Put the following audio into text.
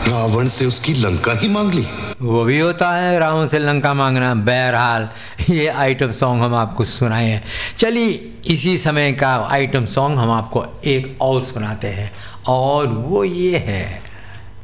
रावण से उसकी लंका ही मांग ली। वो भी होता है रावण से लंका मांगना। बहरहाल ये आइटम सॉन्ग हम आपको सुनाए हैं। चलिए इसी समय का आइटम सॉन्ग हम आपको एक और सुनाते हैं, और वो ये है